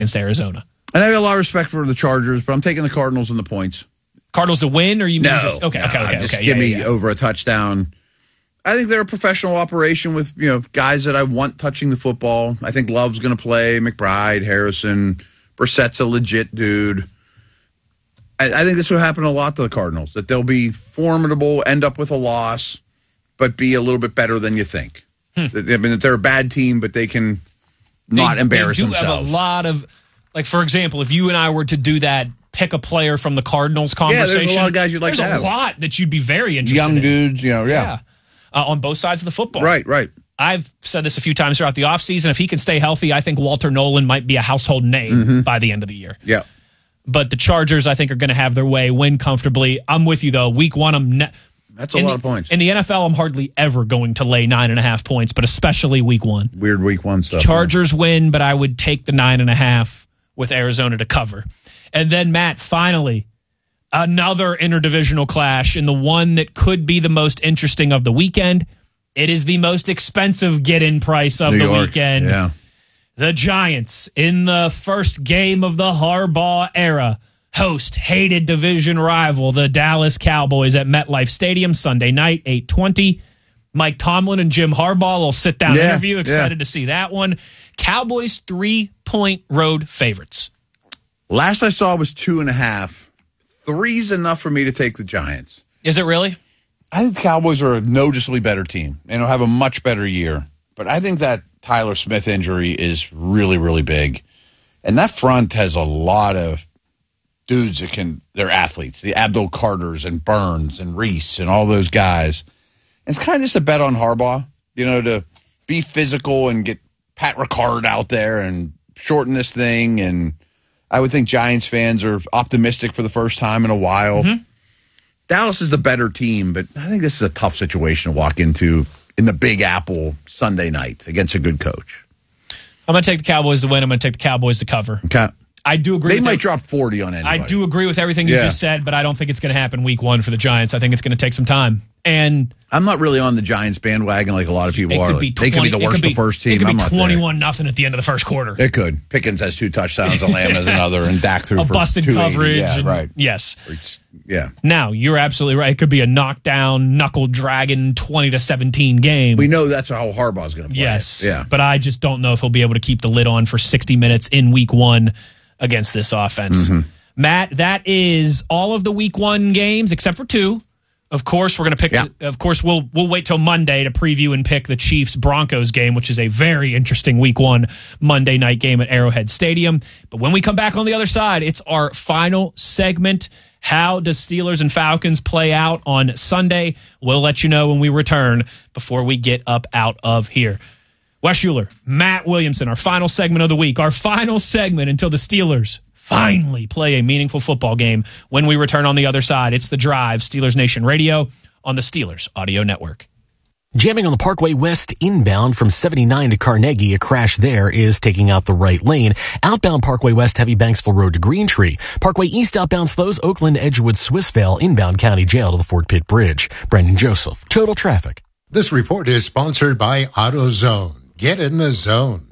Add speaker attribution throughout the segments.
Speaker 1: against Arizona.
Speaker 2: And I have a lot of respect for the Chargers, but I'm taking the Cardinals in the points.
Speaker 1: Cardinals to win, or you mean just okay?
Speaker 2: Just give me over a touchdown. I think they're a professional operation with guys that I want touching the football. I think Love's going to play, McBride, Harrison, Brissett's a legit dude. I think this will happen a lot to the Cardinals, that they'll be formidable, end up with a loss, but be a little bit better than you think. I mean, they're a bad team, but they can not embarrass themselves.
Speaker 1: They do have a lot of, like, for example, if you and I were to do that, pick a player from the Cardinals conversation.
Speaker 2: Yeah, there's a lot of guys you'd like to have.
Speaker 1: There's a lot that you'd be very interested in.
Speaker 2: Young dudes, yeah.
Speaker 1: On both sides of the football.
Speaker 2: Right.
Speaker 1: I've said this a few times throughout the offseason. If he can stay healthy, I think Walter Nolan might be a household name by the end of the year.
Speaker 2: Yeah.
Speaker 1: But the Chargers, I think, are going to have their way, win comfortably. I'm with you, though. Week one,
Speaker 2: that's a lot of points.
Speaker 1: In the NFL, I'm hardly ever going to lay 9.5 points, but especially week one.
Speaker 2: Weird week one stuff.
Speaker 1: Chargers win, but I would take the 9.5 with Arizona to cover. And then, Matt, finally, another interdivisional clash, and the one that could be the most interesting of the weekend. It is the most expensive get-in price of the weekend.
Speaker 2: Yeah.
Speaker 1: The Giants, in the first game of the Harbaugh era, host hated division rival, the Dallas Cowboys, at MetLife Stadium Sunday night, 8:20. Mike Tomlin and Jim Harbaugh will sit-down interview. Excited to see that one. Cowboys 3-point road favorites.
Speaker 2: Last I saw was 2.5. 3's enough for me to take the Giants.
Speaker 1: Is it really?
Speaker 2: I think the Cowboys are a noticeably better team. They'll have a much better year. But I think that Tyler Smith injury is really, really big. And that front has a lot of dudes they're athletes. The Abdul Carters and Burns and Reese and all those guys. And it's kind of just a bet on Harbaugh, to be physical and get Pat Ricard out there and shorten this thing. And I would think Giants fans are optimistic for the first time in a while. Dallas is the better team, but I think this is a tough situation to walk into in the Big Apple Sunday night against a good coach.
Speaker 1: I'm going to take the Cowboys to win. I'm going to take the Cowboys to cover.
Speaker 2: Okay.
Speaker 1: I do agree.
Speaker 2: They might drop 40 on anybody.
Speaker 1: I do agree with everything you just said, but I don't think it's going to happen week one for the Giants. I think it's going to take some time. And
Speaker 2: I'm not really on the Giants bandwagon like a lot of people are. They could be the worst of first team.
Speaker 1: It could be 21-0 at the end of the first quarter.
Speaker 2: It could. Pickens has 2 touchdowns, Lamb has another, and Dak threw for
Speaker 1: busted
Speaker 2: 280.
Speaker 1: coverage.
Speaker 2: Yeah, right.
Speaker 1: Yes.
Speaker 2: Yeah.
Speaker 1: Now, you're absolutely right. It could be a knockdown, knuckle-dragging 20-17 game.
Speaker 2: We know that's how Harbaugh's going to play.
Speaker 1: Yes.
Speaker 2: Yeah.
Speaker 1: But I just don't know if he'll be able to keep the lid on for 60 minutes in week one against this offense. Matt, that is all of the week one games except for 2. Of course, we're going to pick. Of course, we'll wait till Monday to preview and pick the Chiefs-Broncos game, which is a very interesting week one Monday night game at Arrowhead Stadium. But when we come back on the other side, it's our final segment. How does Steelers and Falcons play out on Sunday? We'll let you know when we return before we get up out of here. Wes Schuler, Matt Williamson, our final segment of the week. Our final segment until the Steelers finally play a meaningful football game when we return on the other side. It's The Drive, Steelers Nation Radio on the Steelers Audio Network.
Speaker 3: Jamming on the Parkway West inbound from 79 to Carnegie, a crash there is taking out the right lane. Outbound Parkway West, heavy Banksville Road to Green Tree. Parkway East outbound slows Oakland, Edgewood, Swissvale, inbound County Jail to the Fort Pitt Bridge. Brendan Joseph, Total Traffic.
Speaker 4: This report is sponsored by AutoZone. Get in the zone.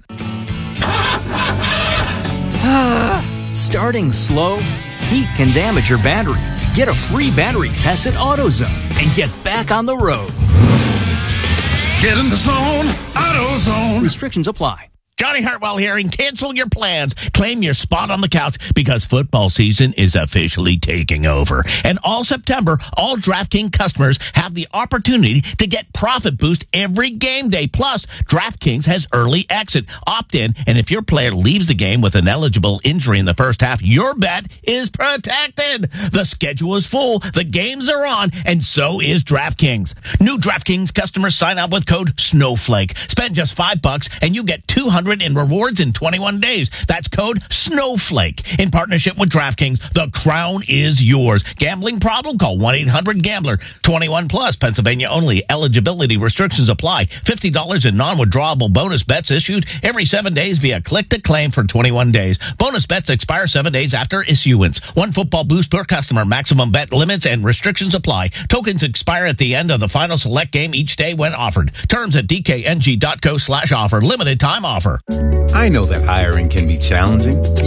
Speaker 5: Starting slow? Heat can damage your battery. Get a free battery test at AutoZone and get back on the road.
Speaker 6: Get in the zone, AutoZone.
Speaker 5: Restrictions apply.
Speaker 7: Johnny Hartwell here, and cancel your plans. Claim your spot on the couch because football season is officially taking over. And all September, all DraftKings customers have the opportunity to get Profit Boost every game day. Plus, DraftKings has early exit. Opt in, and if your player leaves the game with an eligible injury in the first half, your bet is protected. The schedule is full, the games are on, and so is DraftKings. New DraftKings customers sign up with code SNOWFLAKE. Spend just $5 and you get $200 in rewards in 21 days. That's code SNOWFLAKE. In partnership with DraftKings, the crown is yours. Gambling problem? Call 1-800-GAMBLER. 21 plus, Pennsylvania only. Eligibility restrictions apply. $50 in non-withdrawable bonus bets issued every 7 days via click to claim for 21 days. Bonus bets expire 7 days after issuance. One football boost per customer. Maximum bet limits and restrictions apply. Tokens expire at the end of the final select game each day when offered. Terms at dkng.co/offer. Limited time offer.
Speaker 8: I know that hiring can be challenging.